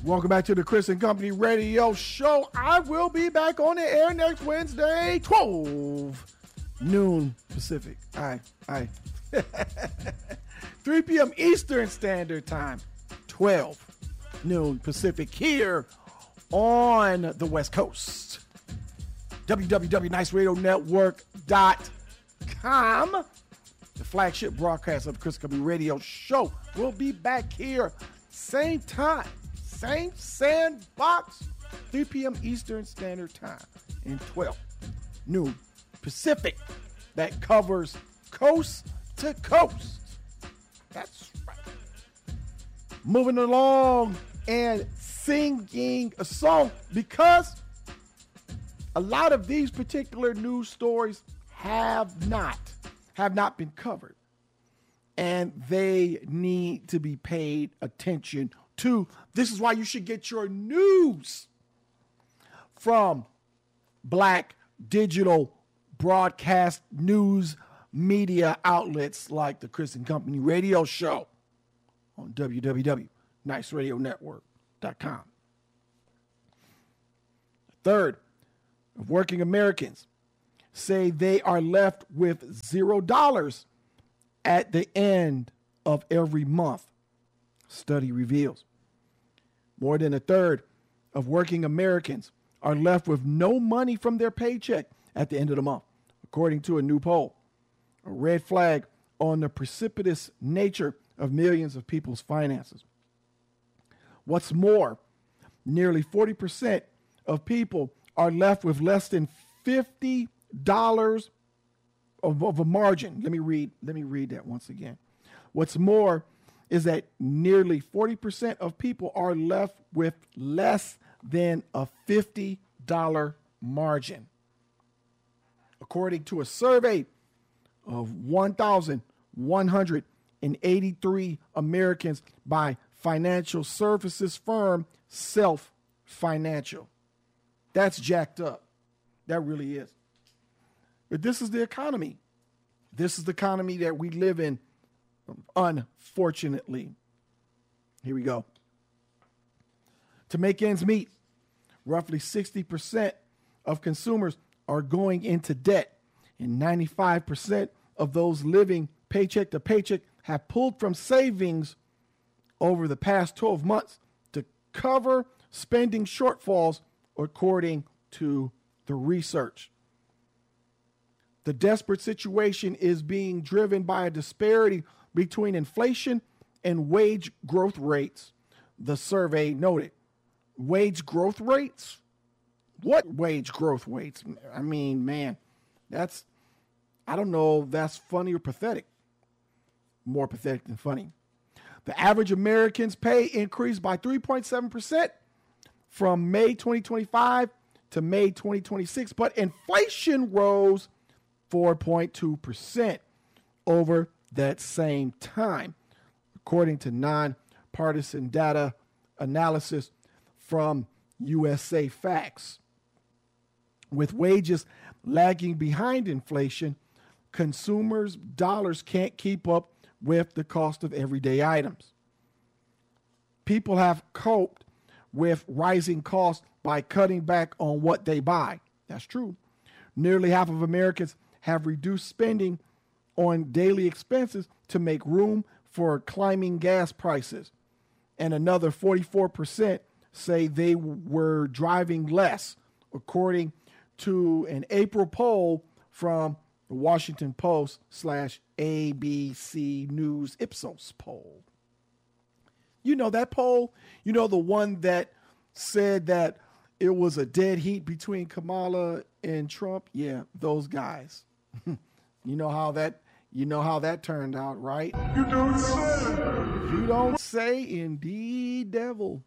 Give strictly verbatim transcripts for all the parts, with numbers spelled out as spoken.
Welcome back to the Chris and Company Radio Show. I will be back on the air next Wednesday, twelve noon Pacific. All right, all right. three p.m. Eastern Standard Time, twelve noon Pacific here on the West Coast. w w w dot nice radio network dot com, the flagship broadcast of the Chris and Company Radio Show. We'll be back here same time, same sandbox, three p.m. Eastern Standard Time and twelve noon Pacific. That covers coast to coast. That's right. Moving along and singing a song, because a lot of these particular news stories have not, have not been covered. And they need to be paid attention to. This is why you should get your news from Black digital broadcast news media outlets like the Chris and Company Radio Show on w w w dot nice radio network dot com. Third, working Americans say they are left with zero dollars at the end of every month. Study reveals more than a third of working Americans are left with no money from their paycheck at the end of the month, according to a new poll. A red flag on the precipitous nature of millions of people's finances. What's more, nearly forty percent of people are left with less than fifty dollars of, of a margin. Let me read, let me read that once again. What's more is that nearly forty percent of people are left with less than a fifty dollars margin. According to a survey of one thousand one hundred eighty-three Americans by financial services firm Self Financial. That's jacked up. That really is. But this is the economy. This is the economy that we live in, unfortunately. Here we go. To make ends meet, roughly sixty percent of consumers are going into debt, and ninety-five percent of those living paycheck to paycheck have pulled from savings over the past twelve months to cover spending shortfalls, according to the research. The desperate situation is being driven by a disparity between inflation and wage growth rates, the survey noted. Wage growth rates? What wage growth rates? I mean, man, that's, I don't know if that's funny or pathetic. More pathetic than funny. The average American's pay increased by three point seven percent from May twenty twenty-five to May twenty twenty-six, but inflation rose four point two percent over that same time, according to nonpartisan data analysis from U S A Facts. With wages lagging behind inflation, consumers' dollars can't keep up with the cost of everyday items. People have coped with rising costs by cutting back on what they buy. That's true. Nearly half of Americans have reduced spending on daily expenses to make room for climbing gas prices. And another forty-four percent say they were driving less, according to an April poll from the Washington Post slash A B C News Ipsos poll. You know that poll? You know, the one that said that it was a dead heat between Kamala and Trump? Yeah, those guys. You know how that you know how that turned out, right? You don't say. You don't say, indeed, devil.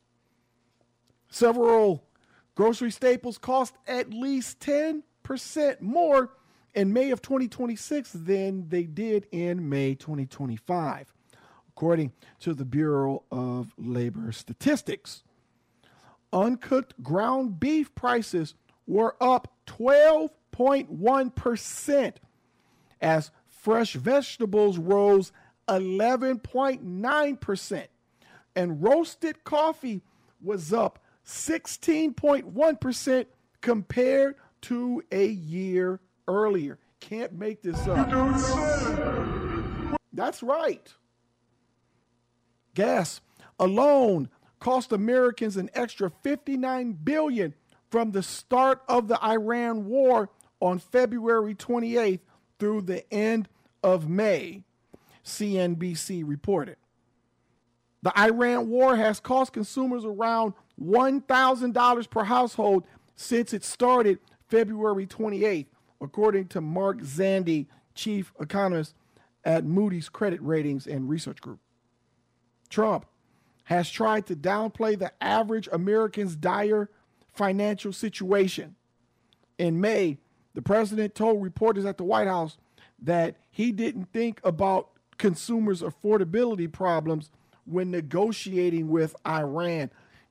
Several grocery staples cost at least ten percent more in May of twenty twenty-six than they did in May twenty twenty-five, according to the Bureau of Labor Statistics. Uncooked ground beef prices were up twelve point one percent as fresh vegetables rose eleven point nine percent and roasted coffee was up sixteen point one percent compared to a year earlier. Can't make this up. That's right. Gas alone cost Americans an extra fifty-nine billion dollars from the start of the Iran war on February twenty-eighth through the end of May, C N B C reported. The Iran war has cost consumers around one thousand dollars per household since it started February twenty-eighth, according to Mark Zandi, chief economist at Moody's Credit Ratings and Research Group. Trump has tried to downplay the average American's dire financial situation. In May, the president told reporters at the White House that he didn't think about consumers' affordability problems when negotiating with Iran.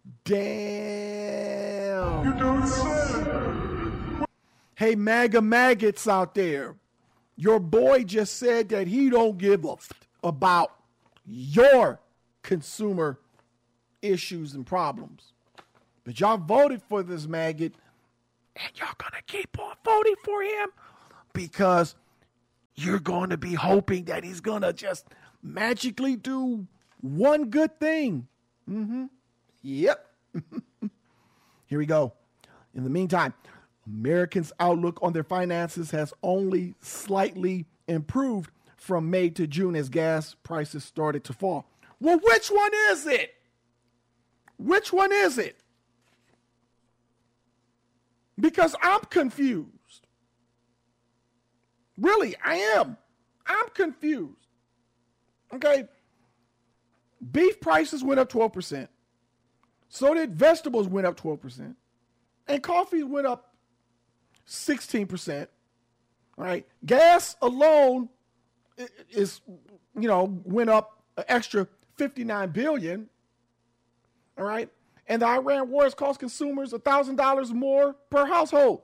Damn. You don't say. Hey, MAGA maggots out there, your boy just said that he don't give a f- about your consumer issues and problems. But y'all voted for this maggot, and y'all gonna keep on voting for him because you're going to be hoping that he's gonna just magically do one good thing. Mm-hmm. Yep. Here we go. In the meantime, Americans' outlook on their finances has only slightly improved from May to June as gas prices started to fall. Well, which one is it? Which one is it? Because I'm confused. Really, I am. I'm confused. Okay. Beef prices went up twelve percent. So did vegetables went up twelve percent. And coffee went up sixteen percent. All right. Gas alone is, you know, went up an extra fifty-nine billion dollars. All right. And the Iran war has cost consumers one thousand dollars more per household.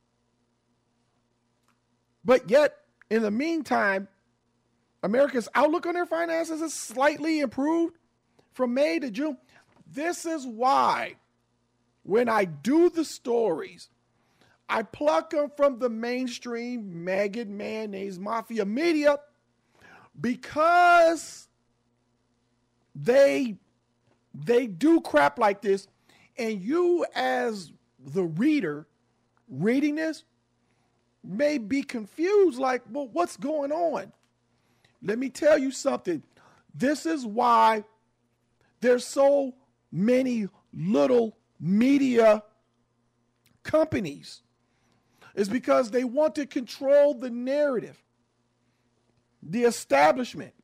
But yet, in the meantime, America's outlook on their finances is slightly improved from May to June. This is why when I do the stories, I pluck them from the mainstream maggot mayonnaise mafia media because they they do crap like this, and you as the reader reading this may be confused like, well, what's going on? Let me tell you something. This is why there's so many little media companies. It's because they want to control the narrative, the establishment.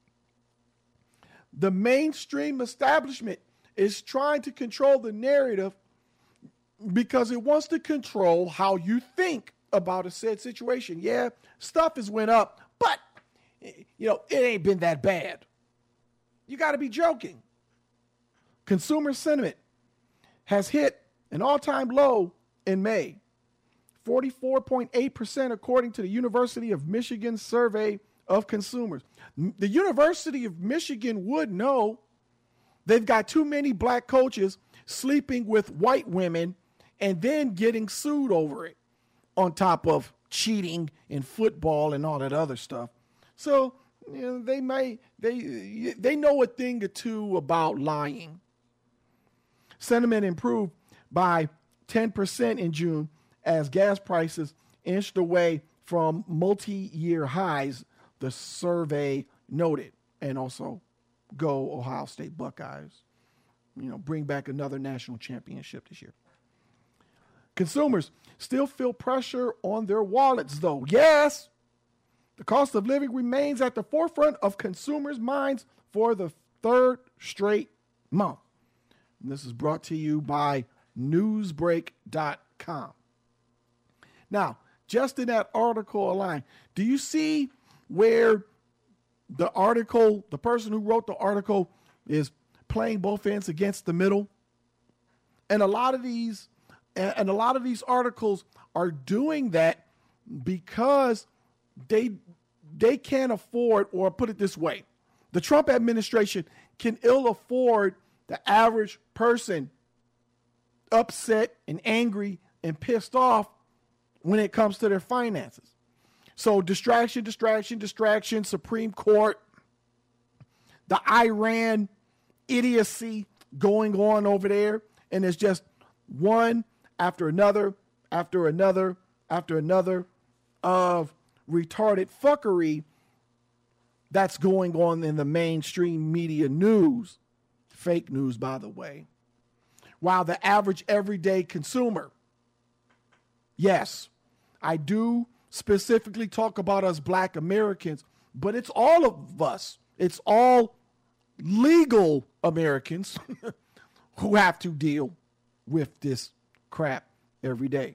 The mainstream establishment is trying to control the narrative because it wants to control how you think about a said situation. Yeah, stuff has went up, but you know, it ain't been that bad. You got to be joking. Consumer sentiment has hit an all-time low in May. forty-four point eight percent according to the University of Michigan survey of consumers. The University of Michigan would know they've got too many black coaches sleeping with white women and then getting sued over it, on top of cheating in football and all that other stuff. So, you know, they may they they know a thing or two about lying. Sentiment improved by ten percent in June as gas prices inched away from multi-year highs, the survey noted. And also, go Ohio State Buckeyes. You know, bring back another national championship this year. Consumers still feel pressure on their wallets, though. Yes, the cost of living remains at the forefront of consumers' minds for the third straight month. And this is brought to you by newsbreak dot com. Now, just in that article line, do you see where the article, the person who wrote the article is playing both ends against the middle? And a lot of these And a lot of these articles are doing that because they they can't afford, or put it this way, the Trump administration can ill afford the average person upset and angry and pissed off when it comes to their finances. So distraction, distraction, distraction, Supreme Court, the Iran idiocy going on over there. And it's just one after another, after another, after another of retarded fuckery that's going on in the mainstream media news. Fake news, by the way. While the average everyday consumer, yes, I do specifically talk about us black Americans, but it's all of us. It's all legal Americans who have to deal with this crap every day.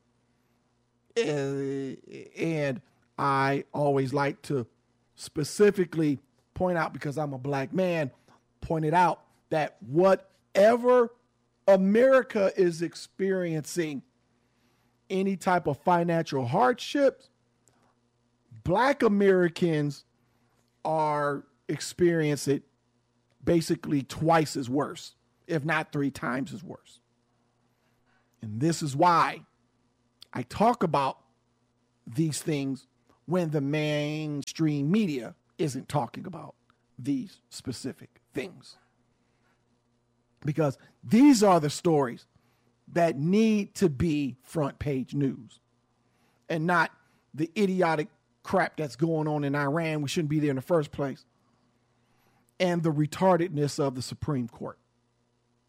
And I always like to specifically point out, because I'm a black man, point it out that whatever America is experiencing, any type of financial hardships, black Americans are experiencing it basically twice as worse, if not three times as worse. And this is why I talk about these things when the mainstream media isn't talking about these specific things. Because these are the stories that need to be front page news and not the idiotic crap that's going on in Iran. We shouldn't be there in the first place. And the retardedness of the Supreme Court.